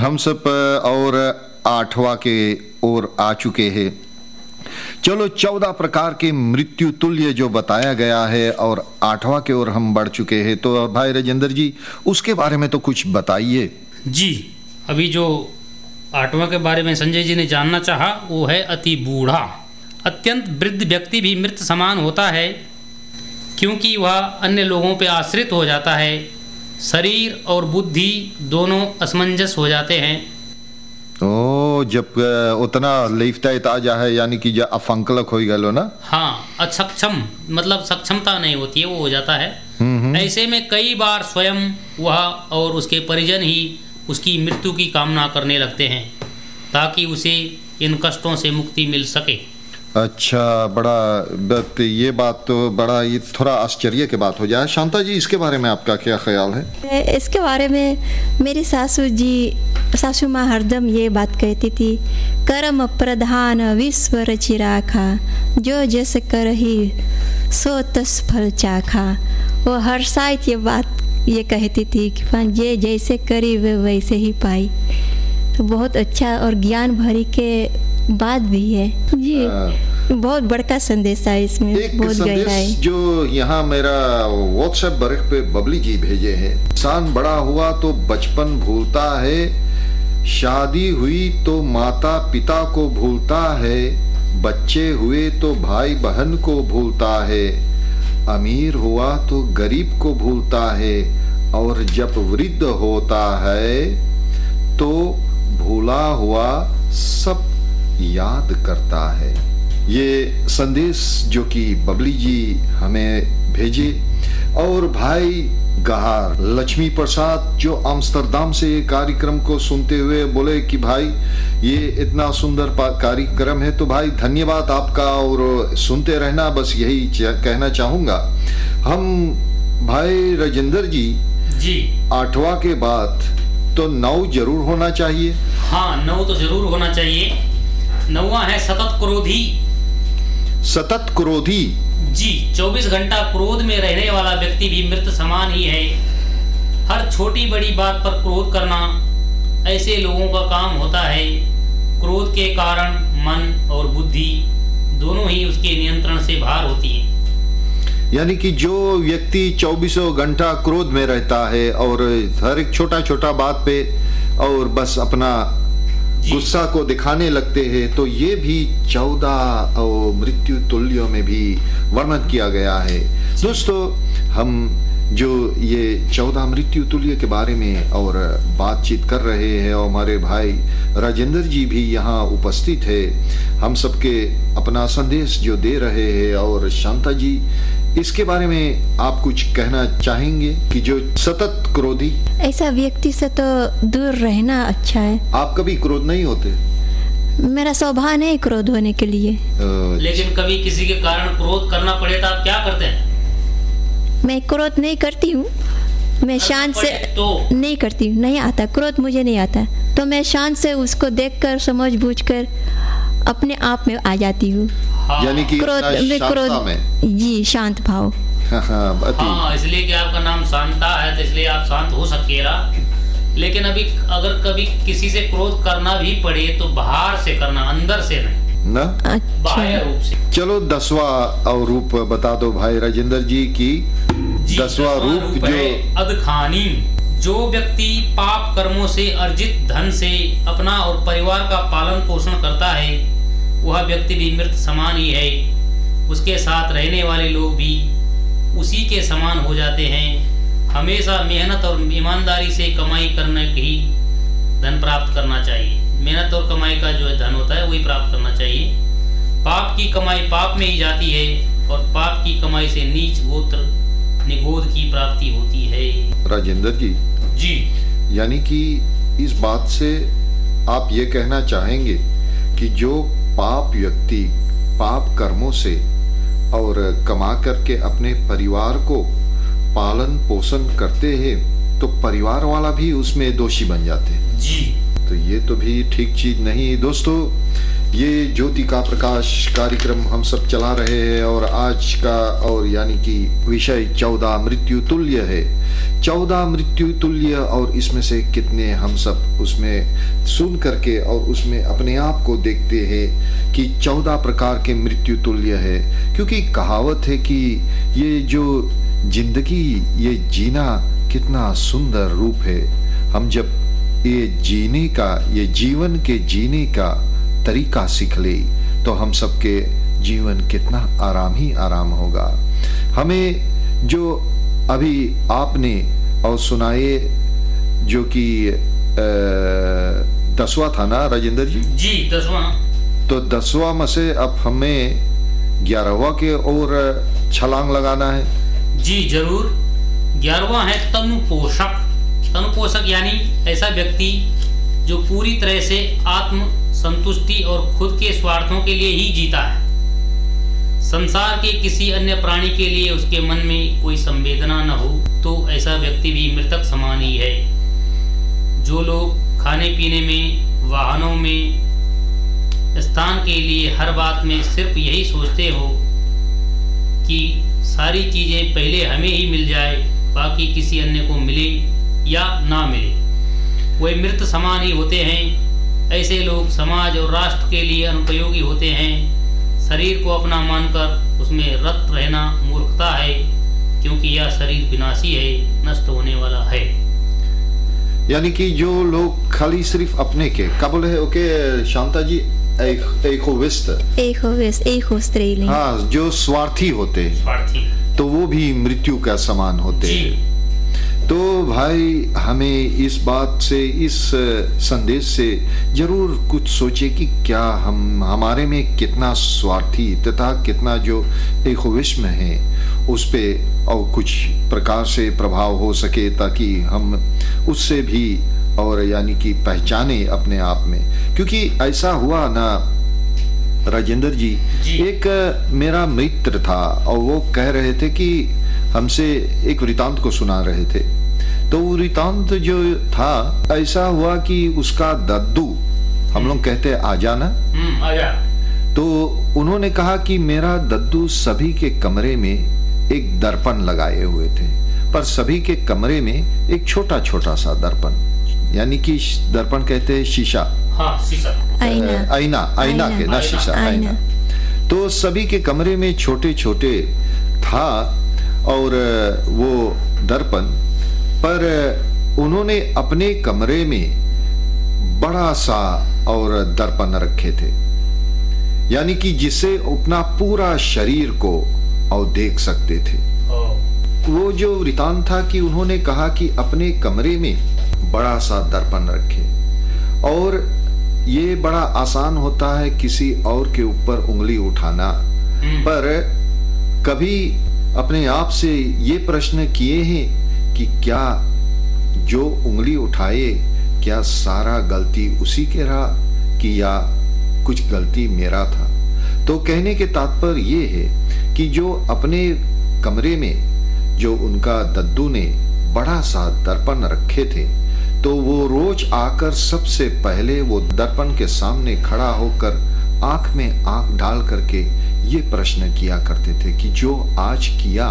हम सब और 8वां के ओर आ चुके हैं। चलो 14 प्रकार के मृत्यु तुल्य जो बताया गया है और 8वां के ओर हम बढ़ चुके हैं। तो भाई राजेंद्र जी उसके बारे में तो कुछ बताइए। जी, अभी जो 8वां के बारे में संजय जी ने जानना चाहा वो है अति बूढ़ा। अत्यंत वृद्ध व्यक्ति भी मृत समान होता है, क्योंकि वह अन्य लोगों पर आश्रित हो जाता है। शरीर और बुद्धि दोनों असमंजस हो जाते हैं। जब उतना लेफ्ट आ जा है, यानी कि जब अफंकलक हो गलो ना। हाँ, असक्षम मतलब सक्षमता नहीं होती है, वो हो जाता है। ऐसे में कई बार स्वयं वह और उसके परिजन ही उसकी मृत्यु की कामना करने लगते हैं ताकि उसे इन कष्टों से मुक्ति मिल सके। अच्छा, बड़ा ये बात तो बड़ा ये थोड़ा आश्चर्य की बात हो जाए। शांता जी इसके बारे में आपका क्या ख्याल है? इसके बारे में मेरी सासू माँ हरदम ये बात कहती थी, कर्म प्रधान विश्व रचि राखा, जो जस करही सो तस फल चाखा। वो हर साथ ये बात ये कहती थी कि जे जैसे करी वे वैसे ही पाई। तो बहुत अच्छा और ज्ञान भरी के बात भी है जी। बहुत बड़का संदेश है इसमें, एक बहुत गहरा है। जो यहाँ मेरा व्हाट्सएप बरक पे बबली जी भेजे हैं। इंसान बड़ा हुआ तो बचपन भूलता है, शादी हुई तो माता पिता को भूलता है, बच्चे हुए तो भाई बहन को भूलता है, अमीर हुआ तो गरीब को भूलता है, और जब वृद्ध होता है तो भूला हुआ सब याद करता है। ये संदेश जो कि बबली जी हमें भेजे। और भाई गहार लक्ष्मी प्रसाद जो आम्स्टरदाम से ये कार्यक्रम को सुनते हुए बोले कि भाई ये इतना सुंदर कार्यक्रम है, तो भाई धन्यवाद आपका और सुनते रहना, बस यही कहना चाहूंगा। हम भाई राजेंद्र जी 8वां के बाद तो 9 जरूर होना चाहिए। हाँ, 9 तो जरूर होना चाहिए। 9वां है सतत क्रोधी। सतत क्रोधी जी, 24 घंटा क्रोध में रहने वाला व्यक्ति भी मृत समान ही है। हर छोटी बड़ी बात पर क्रोध करना ऐसे लोगों का काम होता है। क्रोध के कारण मन और बुद्धि दोनों ही उसके नियंत्रण से बाहर होती है। यानी कि जो व्यक्ति 24 घंटा क्रोध में रहता है और हर एक छोटा छोटा बात पे और बस अपना गुस्सा को दिखाने लगते हैं, तो ये भी 14 और मृत्यु तुल्यों में भी वर्णन किया गया है। दोस्तों, हम जो ये 14 मृत्यु तुल्य के बारे में और बातचीत कर रहे हैं और हमारे भाई राजेंद्र जी भी यहाँ उपस्थित है, हम सबके अपना संदेश जो दे रहे हैं। और शांता जी इसके बारे में आप कुछ कहना चाहेंगे कि जो सतत क्रोधी, ऐसा व्यक्ति से तो दूर रहना अच्छा है। आप कभी क्रोध नहीं होते? मेरा स्वभाव नहीं क्रोध होने के लिए। लेकिन कभी किसी के कारण क्रोध करना पड़े तो आप क्या करते हैं? मैं क्रोध नहीं करती हूँ, मैं शांत से तो नहीं करती हूँ, नहीं आता क्रोध, मुझे नहीं आता। तो मैं शांत से उसको देखकर समझ बूझकर अपने आप में आ जाती हूँ। यानी कि क्रोध में जी शांत भाव। हाँ, इसलिए कि आपका नाम शांता है तो इसलिए आप शांत हो सकेला। लेकिन अभी अगर कभी किसी से क्रोध करना भी पड़े तो बाहर से करना, अंदर से नहीं ना, बाह्य रूप से। चलो 10वां और रूप बता दो भाई राजेंद्र जी की। 10वां रूप जो अदखानी। जो व्यक्ति पाप कर्मों से अर्जित धन से अपना और परिवार का पालन पोषण करता है, वह व्यक्ति भी मृत समान ही है। उसके साथ रहने वाले लोग भी उसी के समान हो जाते हैं। हमेशा मेहनत और ईमानदारी से कमाई करने की धन प्राप्त करना चाहिए। मेहनत और कमाई का जो धन होता है वही प्राप्त करना चाहिए। पाप की कमाई पाप में ही जाती है और पाप की कमाई से नीच गोत्र निगोध की प्राप्ति होती है। राजेंद्र जी, यानी कि इस बात से आप ये कहना चाहेंगे कि जो पाप व्यक्ति पाप कर्मों से और कमा करके अपने परिवार को पालन पोषण करते हैं, तो परिवार वाला भी उसमें दोषी बन जाते हैं। जी, तो ये तो भी ठीक चीज नहीं। दोस्तों, ये ज्योति का प्रकाश कार्यक्रम हम सब चला रहे हैं और आज का और यानी कि विषय 14 मृत्यु तुल्य है। 14 मृत्यु तुल्य, और इसमें से कितने हम सब उसमें सुन करके और उसमें अपने आप को देखते हैं कि 14 प्रकार के मृत्यु तुल्य है। क्योंकि कहावत है कि ये जो जिंदगी, ये जीना कितना सुंदर रूप है। हम जब ये जीने का, ये जीवन के जीने का तरीका सीख ले तो हम सबके जीवन कितना आराम ही आराम होगा। हमें जो अभी आपने और सुनाए जो कि 10वां था ना राजेंद्र जी? जी 10वां। तो 10वां में से अब हमें 11वां के ओर छलांग लगाना है। जी जरूर। 11वां है तनु पोषक। तनु पोषक यानी ऐसा व्यक्ति जो पूरी तरह से आत्म संतुष्टि और खुद के स्वार्थों के लिए ही जीता है। संसार के किसी अन्य प्राणी के लिए उसके मन में कोई संवेदना न हो तो ऐसा व्यक्ति भी मृतक समान ही है। जो लोग खाने पीने में, वाहनों में, स्थान के लिए हर बात में सिर्फ यही सोचते हो कि सारी चीजें पहले हमें ही मिल जाए, बाकी किसी अन्य को मिले या ना मिले, वे मृत समान ही होते हैं। ऐसे लोग समाज और राष्ट्र के लिए अनुपयोगी होते हैं। शरीर को अपना मानकर उसमें रत रहना मूर्खता है, क्योंकि यह शरीर विनाशी है, नष्ट होने वाला है। यानी कि जो लोग खाली सिर्फ अपने के क्या बोले है, ओके शांता जी, एगोइस्ट, हाँ, जो स्वार्थी होते हैं तो वो भी मृत्यु का समान होते हैं। तो भाई हमें इस बात से, इस संदेश से जरूर कुछ सोचे कि क्या हमारे में कितना स्वार्थी तथा कितना जो एगोइस्म है उस पे और कुछ प्रकार से प्रभाव हो सके, ताकि हम उससे भी और यानी कि पहचाने अपने आप में। क्योंकि ऐसा हुआ ना राजेंद्र जी, एक मेरा मित्र था और वो कह रहे थे कि हमसे एक वृतांत को सुना रहे थे। तो वृतांत जो था, ऐसा हुआ कि उसका दद्दू, हम लोग कहते आजा ना, आजा। तो उन्होंने कहा कि मेरा दद्दू सभी के कमरे में एक दर्पण लगाए हुए थे, पर सभी के कमरे में एक छोटा छोटा सा दर्पण, यानी कि दर्पण कहते हैं शीशा, हाँ शीशा, आईना के ना, शीशा आईना। तो सभी के कमरे में छोटे छोटे था और वो दर्पण, पर उन्होंने अपने कमरे में बड़ा सा और दर्पण रखे थे, यानी कि जिससे अपना पूरा शरीर को और देख सकते थे। वो जो वृतांत था कि उन्होंने कहा कि अपने कमरे में बड़ा सा दर्पण रखे, और ये बड़ा आसान होता है किसी और के ऊपर उंगली उठाना, पर कभी अपने आप से ये प्रश्न किए हैं कि क्या जो उंगली उठाए, क्या सारा गलती उसी के रहा कि या कुछ गलती मेरा था? तो कहने के तात्पर्य ये है कि जो अपने कमरे में जो उनका दद्दू ने बड़ा सा दर्पण रखे थे, तो वो रोज आकर सबसे पहले वो दर्पण के सामने खड़ा होकर आंख में आंख डाल करके ये प्रश्न किया करते थे कि जो आज किया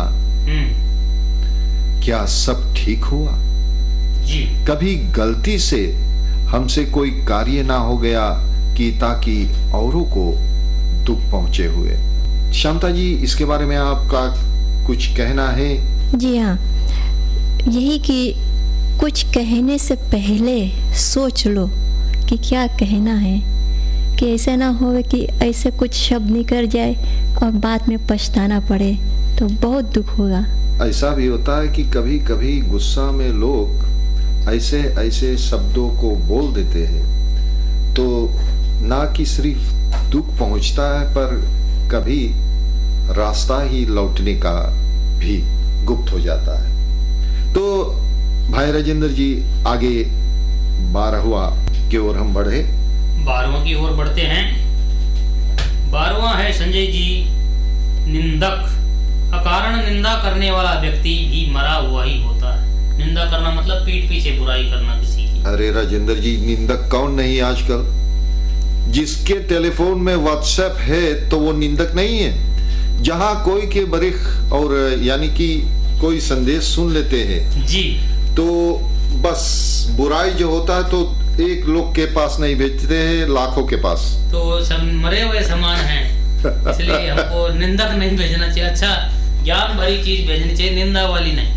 क्या सब ठीक हुआ? जी। कभी गलती से हमसे कोई कार्य ना हो गया कि ताकि औरों को दुख पहुंचे हुए। शांता जी, इसके बारे में आपका कुछ कहना है? जी हाँ, यही कि कुछ कहने से पहले सोच लो कि क्या कहना है, कि ऐसा ना हो कि ऐसे कुछ शब्द निकल जाए और बाद में पछताना पड़े, तो बहुत दुख होगा। ऐसा भी होता है कि कभी कभी गुस्सा में लोग ऐसे ऐसे शब्दों को बोल देते हैं, तो ना कि सिर्फ दुख पहुंचता है, पर कभी रास्ता ही लौटने का भी गुप्त हो जाता है। तो भाई राजेंद्र जी, आगे 12वां की ओर हम बढ़े। 12वां की ओर बढ़ते हैं। 12वां है संजय जी, निंदक। अकारण निंदा करने वाला व्यक्ति भी मरा हुआ ही होता है। निंदा करना मतलब पीठ पीछे बुराई करना किसी की। अरे राजेंद्र जी, निंदक कौन नहीं आजकल? जिसके टेलीफोन में व्हाट्सएप है तो वो निंदक नहीं है। जहां कोई के बरिख और यानी कि कोई संदेश सुन लेते हैं जी, तो बस बुराई जो होता है तो एक लोग के पास नहीं भेजते हैं, लाखों के पास। तो सब मरे हुए समान हैं, इसलिए हमको निंदक नहीं भेजना चाहिए। अच्छा ज्ञान भरी चीज भेजनी चाहिए, निंदा वाली नहीं।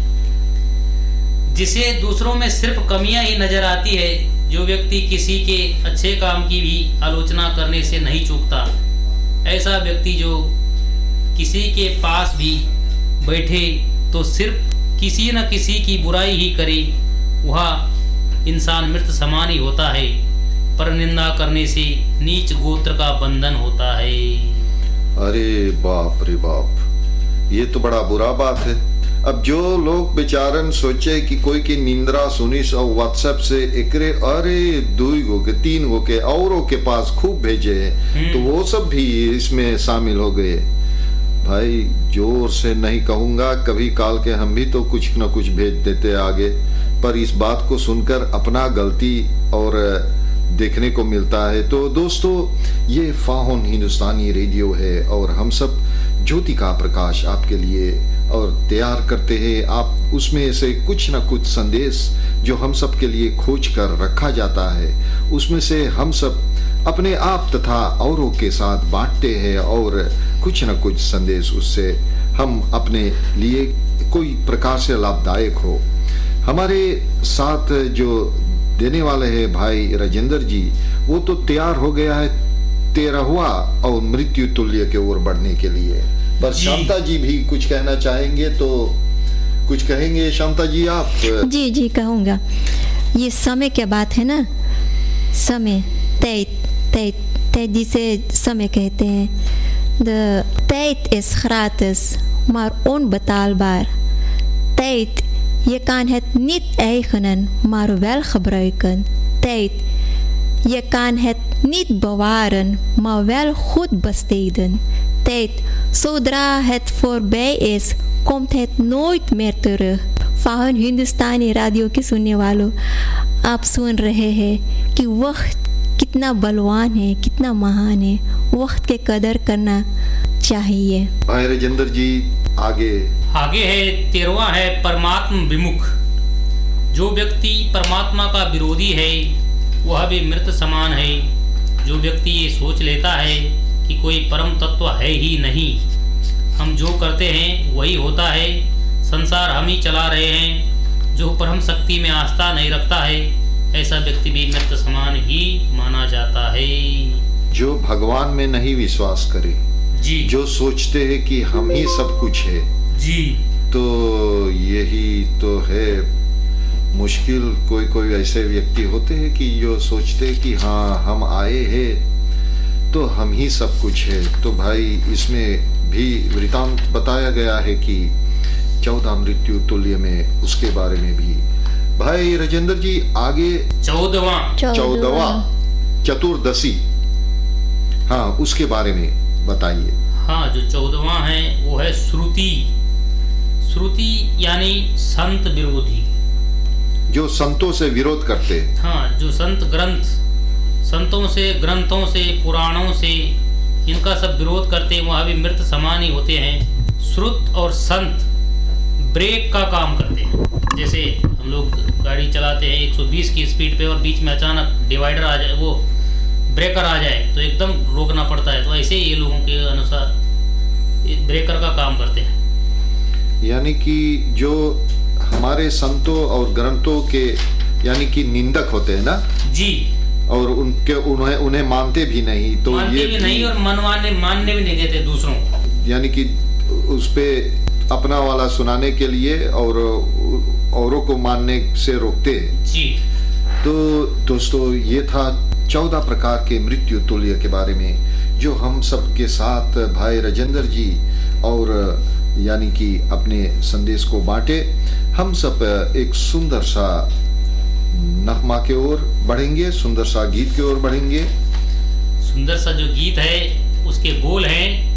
जिसे दूसरों में सिर्फ कमियां ही नजर आती है, जो व्यक्ति किसी के अच्छे काम की भी आलोचना करने से नहीं चूकता, ऐसा व्यक्ति जो किसी के पास भी बैठे तो सिर्फ किसी न किसी की बुराई ही करे, वह इंसान मृत समान ही होता है। पर निंदा करने से नीच गोत्र का बंधन होता है। अरे बाप रे बाप, ये तो बड़ा बुरा बात है। अब जो लोग बेचारन सोचे कि कोई की निंद्रा सुनिस और व्हाट्सएप से एकरे अरे 2 गो के 3 गो के औरों के पास खूब भेजे हैं, तो वो सब भी इसमें शामिल हो गए। भाई जोर से नहीं कहूंगा, कभी काल के हम भी तो कुछ न कुछ भेज देते आगे, पर इस बात को सुनकर अपना गलती और देखने को मिलता है। तो दोस्तों, ये फाहोन हिंदुस्तानी रेडियो है और हम सब ज्योति का प्रकाश आपके लिए और तैयार करते हैं। आप उसमें से कुछ न कुछ संदेश जो हम सब के लिए खोज कर रखा जाता है, उसमें से हम सब अपने आप तथा औरों के साथ बांटते हैं और कुछ न कुछ संदेश उससे हम अपने लिए कोई प्रकार से लाभदायक हो। हमारे साथ जो देने वाले हैं भाई राजेंद्र जी, वो तो तैयार हो गया है 13वां और मृत्यु तुल्य के ओर बढ़ने के लिए। पर शांता जी भी कुछ कहना चाहेंगे तो कुछ कहेंगे शांता जी आप? जी जी कहूँगा। ये समय क्या बात है ना, समय tijd जिसे समय कहते हैं। De tijd is gratis, maar onbetaalbaar. Tijd, je kan het niet eigenen, maar wel gebruiken. Tijd, je kan het niet bewaren, maar wel goed besteden. Tijd, zodra het voorbij is, komt het nooit meer terug. फाहन Hindustani radio के सुनने वालों, आप सुन रहे हैं कि वक्त कितना बलवान है, कितना महान है। वक्त के कदर करना चाहिए। भाई राजेंद्र जी आगे है 13वां है परमात्म विमुख। जो व्यक्ति परमात्मा का विरोधी है वह भी मृत समान है। जो व्यक्ति ये सोच लेता है कि कोई परम तत्व है ही नहीं, हम जो करते हैं वही होता है, संसार हम ही चला रहे हैं, जो परम शक्ति में आस्था नहीं रखता है, ऐसा व्यक्ति भी मृत समान ही माना जाता है। जो भगवान में नहीं विश्वास करे जी, जो सोचते हैं कि हम ही सब कुछ है जी, तो यही तो है मुश्किल। कोई ऐसे व्यक्ति होते हैं कि जो सोचते हैं कि हाँ हम आए हैं तो हम ही सब कुछ है। तो भाई इसमें भी वृतांत बताया गया है कि 14 मृत्यु तुल्य में, उसके बारे में भी भाई राजेंद्र जी आगे 14वां चतुर्दशी, हाँ उसके बारे में बताइए। हाँ, जो 14वां है वो है श्रुति। श्रुति यानी संत विरोधी, जो संतों से विरोध करते हैं। हाँ, जो संत ग्रंथ, संतों से, ग्रंथों से, पुराणों से इनका सब विरोध करते हैं, वह भी मृत समान ही होते हैं। श्रुत और संत ब्रेक का काम करते हैं। जैसे हम लोग गाड़ी चलाते हैं 120 की स्पीड पे और बीच में अचानक डिवाइडर आ जाए, वो ब्रेकर आ जाए तो एकदम रोकना पड़ता है, तो ऐसे ही ये लोगों के अनुसार ब्रेकर का काम करते हैं। यानी कि जो हमारे संतों और ग्रंथों के यानी कि निंदक होते हैं ना जी, और उन्हें मानते भी नहीं, तो मानते ये भी नहीं और मानने भी नहीं देते दूसरों को, यानी कि उस पे अपना वाला सुनाने के लिए और औरों को मानने से रोकते हैं जी। तो दोस्तों, ये था 14 प्रकार के मृत्यु तुल्य के बारे में, जो हम सब के साथ भाई राजेंद्र जी और यानी कि अपने संदेश को बांटे। हम सब एक सुंदर सा नगमा के ओर बढ़ेंगे, सुंदर सा गीत की ओर बढ़ेंगे। सुंदर सा जो गीत है उसके बोल हैं,